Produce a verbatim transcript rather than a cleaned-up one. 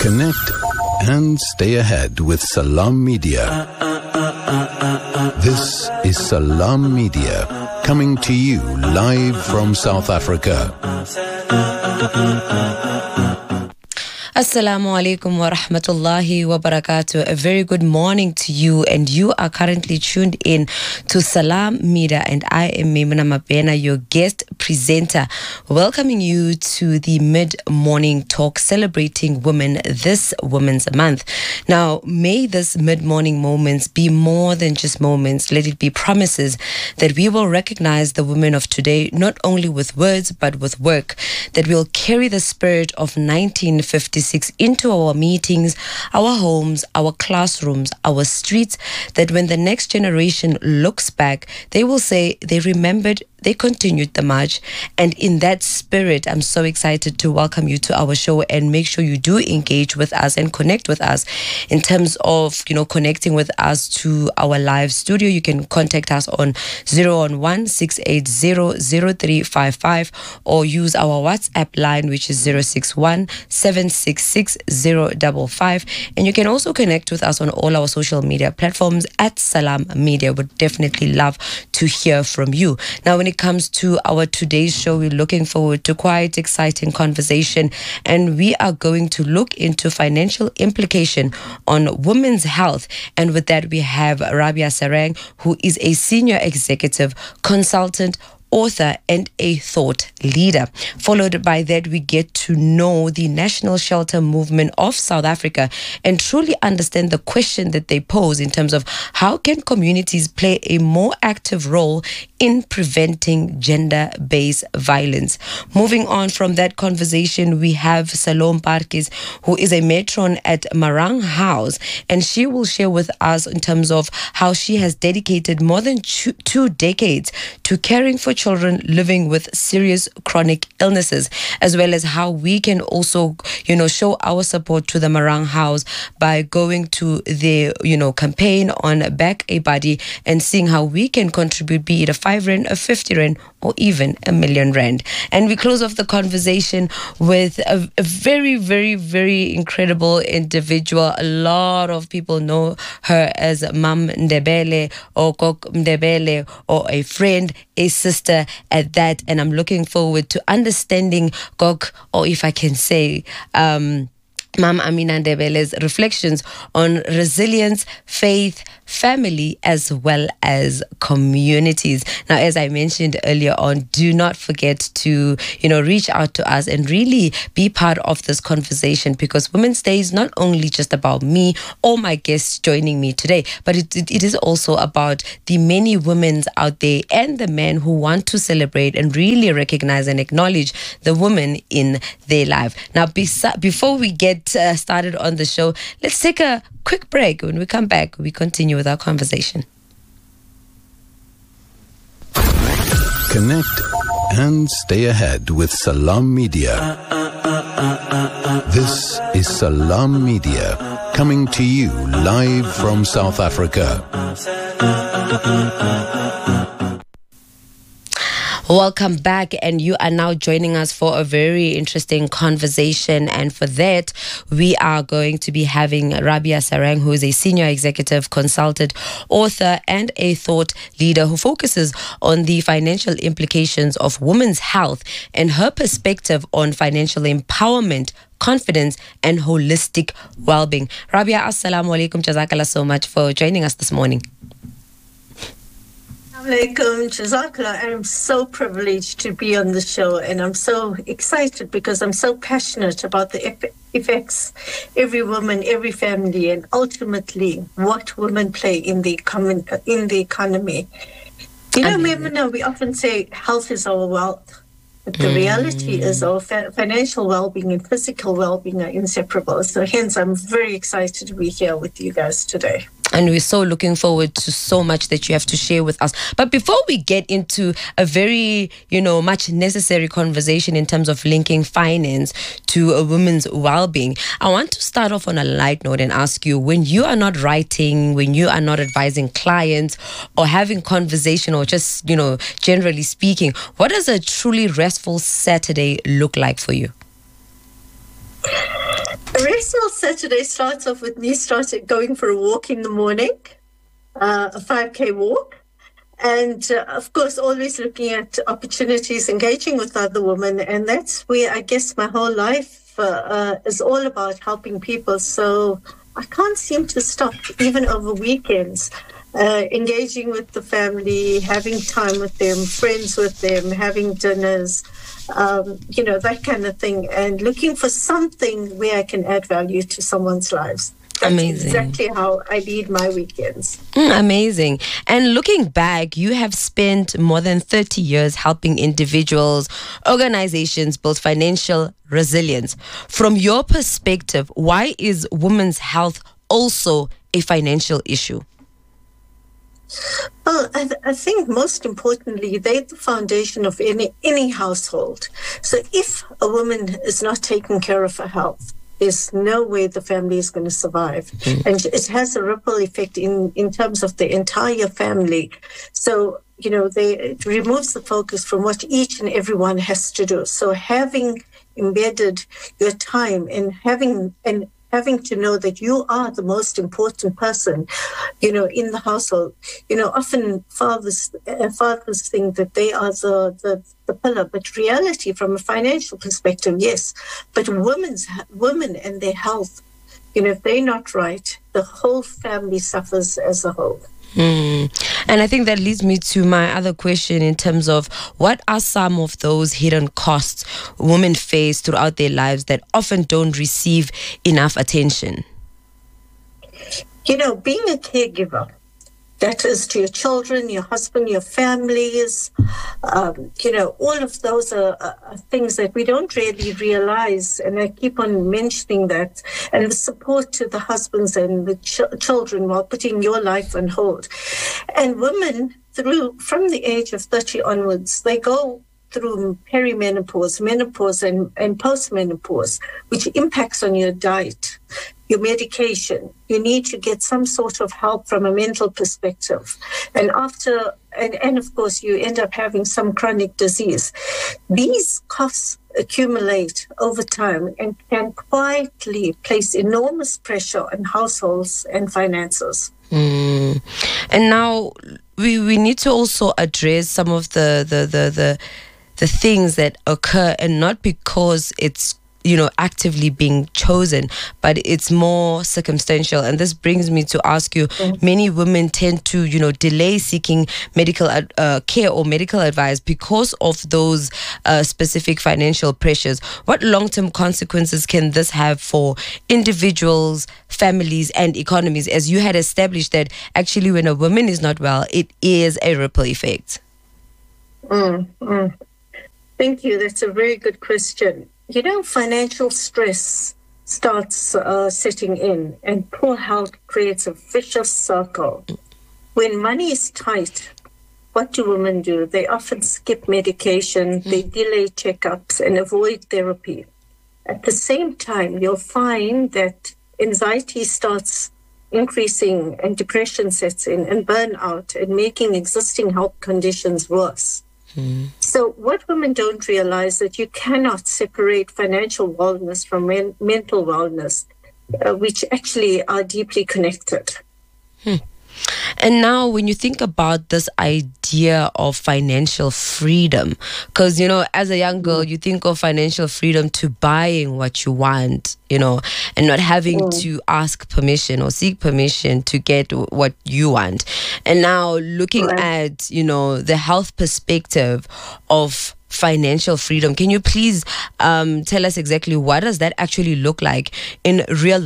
Connect and stay ahead with Salam Media. This is Salam Media, coming to you live from South Africa. Assalamu alaikum wa rahmatullahi wa barakatuh. A very good morning to you, and you are currently tuned in to Salam Media, and I am Maimuna Mabena, your guest presenter, welcoming you to the mid-morning talk celebrating women this Women's Month. Now, may this mid-morning moments be more than just moments. Let it be promises that we will recognize the women of today, not only with words, but with work, that will carry the spirit of nineteen fifty-six into our meetings, our homes, our classrooms, our streets, that when the next generation looks back, they will say they remembered, they continued the march. And in that spirit, I'm so excited to welcome you to our show, and make sure you do engage with us and connect with us in terms of, you know, connecting with us to our live studio. You can contact us on zero one one, six eight zero, zero three five five, or use our WhatsApp line, which is zero six one, seven six six zero five five. And you can also connect with us on all our social media platforms at Salam Media. Would definitely love to hear from you. Now, when it comes to our today's show, we're looking forward to quite exciting conversation, and we are going to look into financial implication on women's health. And with that, we have Rabia Sarang, who is a senior executive consultant, author, and a thought leader. Followed by that, we get to know the National Shelter Movement of South Africa and truly understand the question that they pose in terms of how can communities play a more active role in preventing gender-based violence. Moving on from that conversation, we have Salome Parkes, who is a matron at Marang House, and she will share with us in terms of how she has dedicated more than two, two decades to caring for children living with serious chronic illnesses, as well as how we can also, you know, show our support to the Marang House by going to the, you know, campaign on Back a Body and seeing how we can contribute, be it a five rand, a fifty rand, or even a million rand. And we close off the conversation with a, a very, very, very incredible individual. A lot of people know her as Mam Ndebele or Kok Ndebele, or a friend, a sister at that. And I'm looking forward to understanding Kok, or if I can say, um, Mam Amina Ndebele's reflections on resilience, faith, family, as well as communities. Now, as I mentioned earlier on, do not forget to, you know, reach out to us and really be part of this conversation, because Women's Day is not only just about me or my guests joining me today, but it, it, it is also about the many women out there and the men who want to celebrate and really recognize and acknowledge the women in their life. Now, besi- before we get uh, started on the show, let's take a quick break. When we come back, we continue with our conversation. Connect and stay ahead with Salam Media. This is Salam Media, coming to you live from South Africa. Welcome back, and you are now joining us for a very interesting conversation. And for that, we are going to be having Rabia Sarang, who is a senior executive consultant, author, and a thought leader who focuses on the financial implications of women's health and her perspective on financial empowerment, confidence, and holistic well-being. Rabia, assalamu alaikum. Jazakallah so much for joining us this morning. Alaikum, Jazakallah. I'm so privileged to be on the show, and I'm so excited because I'm so passionate about the eff- effects every woman, every family, and ultimately what women play in the com- in the economy. You know, Maimuna, we often say health is our wealth, but the mm. reality is our fa- financial well-being and physical well-being are inseparable. So hence, I'm very excited to be here with you guys today. And we're so looking forward to so much that you have to share with us. But before we get into a very, you know, much necessary conversation in terms of linking finance to a woman's well-being, I want to start off on a light note and ask you, when you are not writing, when you are not advising clients or having conversation or just, you know, generally speaking, what does a truly restful Saturday look like for you? A Restful Saturday starts off with me started going for a walk in the morning, uh, a five K walk. And, uh, of course, always looking at opportunities, engaging with other women. And that's where I guess my whole life uh, uh, is all about helping people. So I can't seem to stop, even over weekends, uh, engaging with the family, having time with them, friends with them, having dinners, um, you know, that kind of thing. And looking for something where I can add value to someone's lives. That's amazing. Exactly how I lead my weekends. Mm, amazing. And looking back, you have spent more than thirty years helping individuals, organizations build financial resilience. From your perspective, why is women's health also a financial issue? Well, I, th- I think most importantly, they're the foundation of any, any household. So if a woman is not taking care of her health, there's no way the family is going to survive. Mm. And it has a ripple effect in, in terms of the entire family. So, you know, they, it removes the focus from what each and everyone has to do. So having embedded your time and having and having to know that you are the most important person, you know, in the household. You know, often fathers uh, fathers think that they are the, the, the pillar, but reality from a financial perspective, yes. But women's women and their health, you know, if they're not right, the whole family suffers as a whole. Mm. And I think that leads me to my other question in terms of what are some of those hidden costs women face throughout their lives that often don't receive enough attention? You know, being a caregiver, that is to your children, your husband, your families, um, you know, all of those are, are things that we don't really realize. And I keep on mentioning that. And the support to the husbands and the ch- children while putting your life on hold. And women, through from the age of thirty onwards, they go through perimenopause, menopause, and, and postmenopause, which impacts on your diet, your medication. You need to get some sort of help from a mental perspective. And after, and, and of course, you end up having some chronic disease. These costs accumulate over time and can quietly place enormous pressure on households and finances. Mm. And now we, we need to also address some of the, the, the, the the things that occur, and not because it's, you know, actively being chosen, but it's more circumstantial. And this brings me to ask you, mm. many women tend to, you know, delay seeking medical uh, care or medical advice because of those uh, specific financial pressures. What long-term consequences can this have for individuals, families, and economies? As you had established that actually when a woman is not well, it is a ripple effect. Mm, mm. Thank you. That's a very good question. You know, financial stress starts uh, setting in, and poor health creates a vicious circle. When money is tight, what do women do? They often skip medication, they delay checkups, and avoid therapy. At the same time, you'll find that anxiety starts increasing and depression sets in, and burnout, and making existing health conditions worse. Mm. So what women don't realize that you cannot separate financial wellness from men- mental wellness, uh, which actually are deeply connected. Hmm. And now when you think about this idea of financial freedom, because, you know, as a young girl, you think of financial freedom to buying what you want, you know, and not having mm. to ask permission or seek permission to get what you want. And now looking right. at, you know, the health perspective of financial freedom, can you please um, tell us exactly what does that actually look like in real